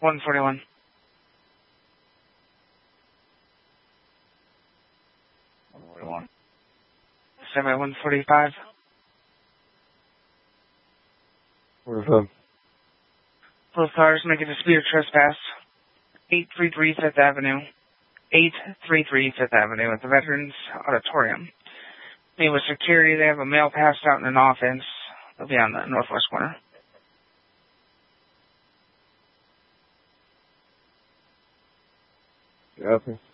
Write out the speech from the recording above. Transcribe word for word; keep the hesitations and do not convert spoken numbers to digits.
one forty-one. one forty-one. Semi one forty-five. forty-five. Both cars make a dispute of trespass. eight thirty-three Fifth Avenue. eight thirty-three Fifth Avenue at the Veterans Auditorium. Meet with security. They have a male passed out in an office. They'll be on the northwest corner. Copy.